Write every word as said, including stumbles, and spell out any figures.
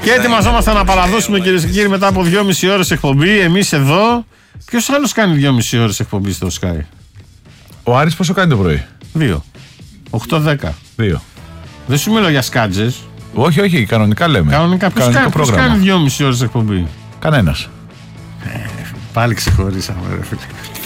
Και ετοιμαζόμαστε να παραδώσουμε, κυρίες και κύριοι, μετά από δυόμιση ώρες εκπομπή. Εμείς εδώ. Ποιος άλλος κάνει δυόμιση ώρες εκπομπή στο Sky? Ο Άρης πόσο κάνει το πρωί? Δύο. οκτώ δέκα. Δύο. Δεν σου μιλάω για σκάτζες. Όχι, όχι, κανονικά λέμε. Κανονικά. Ποιος κάνει, ποιος κάνει δυόμιση ώρες εκπομπή? Κανένας. Ε, πάλι ξεχωρίσαμε, ρε φίλε.